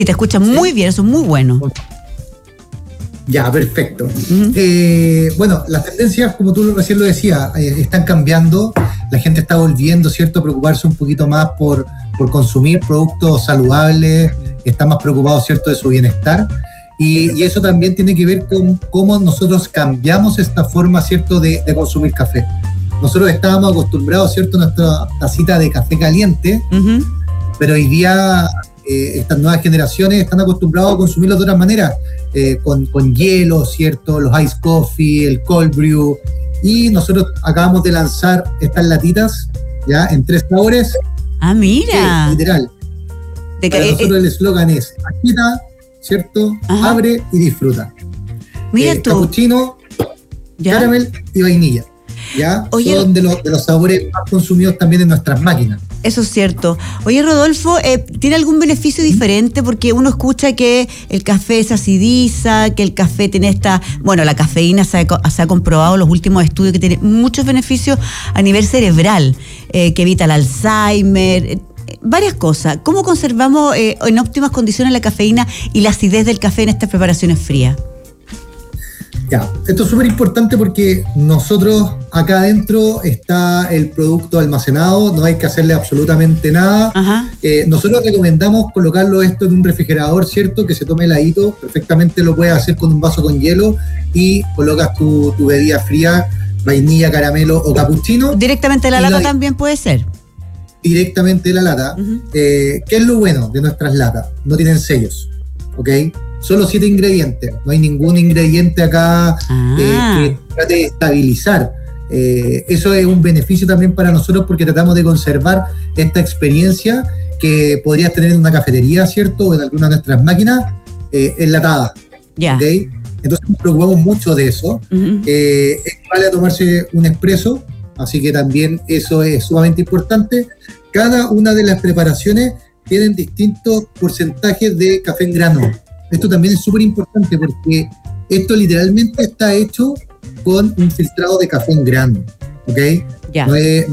Y te escuchas muy bien, eso es muy bueno. Ya, perfecto. Bueno, las tendencias, como tú recién lo decías, están cambiando. La gente está volviendo, ¿cierto?, a preocuparse un poquito más por consumir productos saludables, está más preocupado, ¿cierto?, de su bienestar. Y eso también tiene que ver con cómo nosotros cambiamos esta forma, ¿cierto?, de consumir café. Nosotros estábamos acostumbrados, ¿cierto?, a nuestra tacita de café caliente, pero hoy día estas nuevas generaciones están acostumbrados a consumirlo de otra manera, con hielo, ¿cierto?, los ice coffee, el cold brew, y nosotros acabamos de lanzar estas latitas, ya, en 3 sabores. Ah, mira. Literal. Para nosotros el eslogan es, agita, ¿cierto?, abre y disfruta. Mira tú. Cappuccino, caramel y vainilla. ¿Ya? Oye, son de los sabores más consumidos también en nuestras máquinas. Eso es cierto. Oye, Rodolfo, ¿tiene algún beneficio diferente? Porque uno escucha que el café se acidiza, que el café tiene la cafeína se ha comprobado en los últimos estudios que tiene muchos beneficios a nivel cerebral, que evita el Alzheimer, varias cosas. ¿Cómo conservamos en óptimas condiciones la cafeína y la acidez del café en estas preparaciones frías? Ya, esto es súper importante porque nosotros acá adentro está el producto almacenado, no hay que hacerle absolutamente nada. Nosotros recomendamos colocarlo esto en un refrigerador, ¿cierto? Que se tome heladito, perfectamente lo puedes hacer con un vaso con hielo y colocas tu bebida fría, vainilla, caramelo o cappuccino. ¿Directamente de la lata también puede ser? Directamente de la lata. ¿Qué es lo bueno de nuestras latas? No tienen sellos, ¿ok? Solo 7 ingredientes, no hay ningún ingrediente acá que trate de estabilizar. Eso es un beneficio también para nosotros porque tratamos de conservar esta experiencia que podrías tener en una cafetería, ¿cierto? O en alguna de nuestras máquinas enlatadas. ¿Okay? Entonces nos preocupamos mucho de eso. Vale a tomarse un espresso, así que también eso es sumamente importante. Cada una de las preparaciones tienen distintos porcentajes de café en grano. Esto también es súper importante porque esto literalmente está hecho con un filtrado de café en grano, ¿ok? No es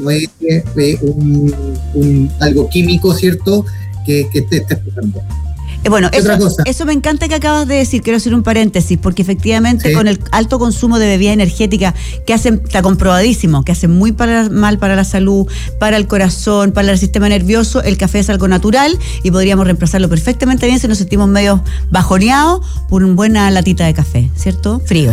algo químico, ¿cierto?, que te esté explicando. Bueno, eso me encanta que acabas de decir, quiero hacer un paréntesis, porque efectivamente con el alto consumo de bebidas energéticas que está comprobadísimo, que hacen muy mal para la salud, para el corazón, para el sistema nervioso, el café es algo natural y podríamos reemplazarlo perfectamente bien si nos sentimos medio bajoneados por una buena latita de café, ¿cierto? Frío.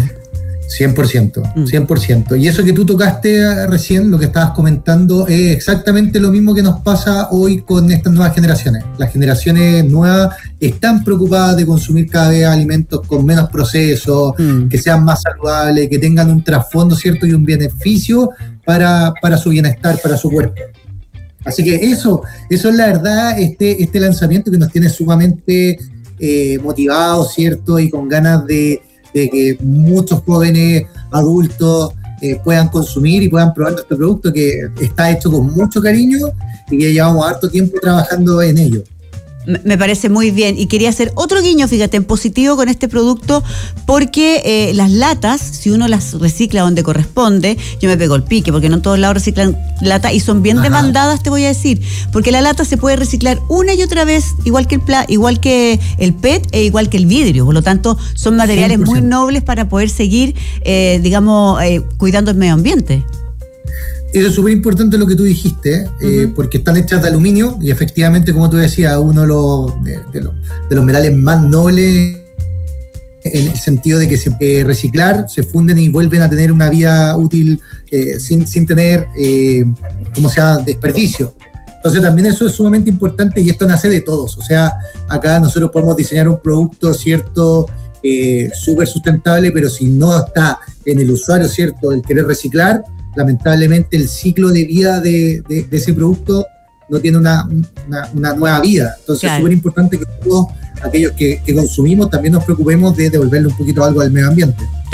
100%. Y eso que tú tocaste recién, lo que estabas comentando, es exactamente lo mismo que nos pasa hoy con estas nuevas generaciones. Las generaciones nuevas están preocupadas de consumir cada vez alimentos con menos procesos, que sean más saludables, que tengan un trasfondo, ¿cierto?, y un beneficio para su bienestar, para su cuerpo. Así que eso es la verdad, este lanzamiento que nos tiene sumamente motivados, ¿cierto?, y con ganas de que muchos jóvenes adultos puedan consumir y puedan probar este producto que está hecho con mucho cariño y que llevamos harto tiempo trabajando en ello. Me parece muy bien y quería hacer otro guiño, fíjate, en positivo con este producto porque las latas, si uno las recicla donde corresponde, yo me pego el pique porque no en todos lados reciclan lata y son bien demandadas, te voy a decir, porque la lata se puede reciclar una y otra vez, igual que el PET e igual que el vidrio, por lo tanto son materiales 100%. Muy nobles para poder seguir, cuidando el medio ambiente. Eso es súper importante lo que tú dijiste, porque están hechas de aluminio y efectivamente, como tú decías, uno de los metales más nobles en el sentido de que se reciclar, se funden y vuelven a tener una vida útil sin tener, desperdicio. Entonces también eso es sumamente importante y esto nace de todos. O sea, acá nosotros podemos diseñar un producto, ¿cierto?, súper sustentable, pero si no está en el usuario, ¿cierto?, el querer reciclar, lamentablemente el ciclo de vida de ese producto no tiene una nueva vida. Entonces es súper importante que todos aquellos que consumimos también nos preocupemos de devolverle un poquito algo al medio ambiente.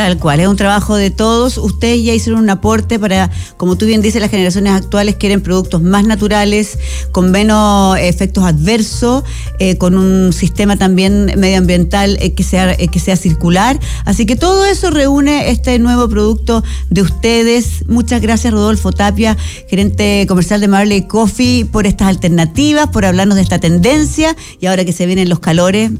Tal cual, es un trabajo de todos. Ustedes ya hicieron un aporte para, como tú bien dices, las generaciones actuales quieren productos más naturales, con menos efectos adversos, con un sistema también medioambiental que sea circular. Así que todo eso reúne este nuevo producto de ustedes. Muchas gracias, Rodolfo Tapia, gerente comercial de Marley Coffee, por estas alternativas, por hablarnos de esta tendencia, y ahora que se vienen los calores,